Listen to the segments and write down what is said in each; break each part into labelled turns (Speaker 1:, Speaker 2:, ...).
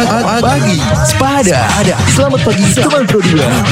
Speaker 1: Pagi Sepada. Selamat pagi teman Pro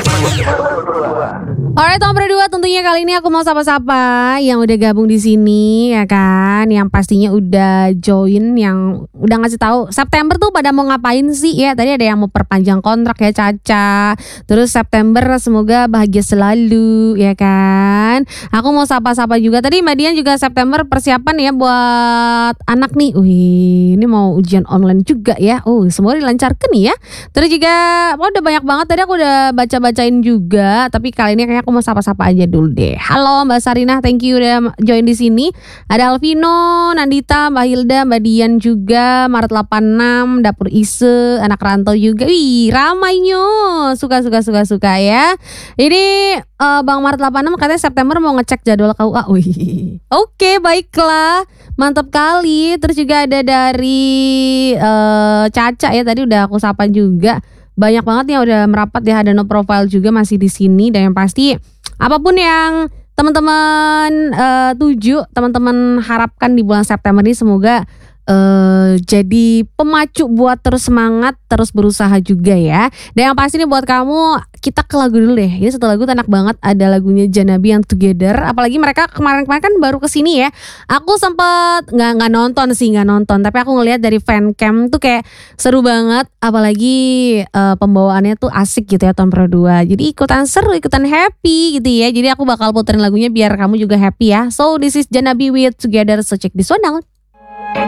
Speaker 1: 2.
Speaker 2: Alright, teman Pro 2, tentunya kali ini aku mau sapa-sapa yang udah gabung di sini ya kan, yang pastinya udah join, yang udah ngasih tahu September tuh pada mau ngapain sih ya. Tadi ada yang mau perpanjang kontrak ya Caca. Terus September semoga bahagia selalu ya kan. Aku mau sapa-sapa juga. Tadi Mbak Dian juga September persiapan ya buat anak nih. Wih, ini mau ujian online juga ya. Semoga dilancarkan ya. Terus juga udah banyak banget tadi aku udah baca-bacain juga, tapi kali ini kayak aku mau sapa-sapa aja dulu deh. Halo Mbak Sarina, thank you udah join di sini. Ada Alvino, Nandita, Mbak Hilda, Mbak Dian juga, Maret 86, Dapur Ise, anak rantau juga. Wih, ramainya. Suka ya. Ini Bang Maret 86 katanya September mau ngecek jadwal KUA. Wih. Oke, baiklah. Mantap kali. Terus juga ada dari Caca ya, tadi udah aku sapa juga. Banyak banget ya udah merapat ya, ada no profile juga masih di sini. Dan yang pasti apapun yang teman-teman tuju, teman-teman harapkan di bulan September ini semoga jadi pemacu buat terus semangat, terus berusaha juga ya. Dan yang pasti nih buat kamu, kita ke lagu dulu deh. Ini satu lagu enak banget, ada lagunya Janabi yang Together. Apalagi mereka kemarin-kemarin kan baru kesini ya. Aku sempet nggak nonton, tapi aku ngelihat dari fancam tuh kayak seru banget. Apalagi pembawaannya tuh asik gitu ya tahun Pro 2. Jadi ikutan seru, ikutan happy gitu ya. Jadi aku bakal puterin lagunya biar kamu juga happy ya. So this is Janabi with Together, so check this one out.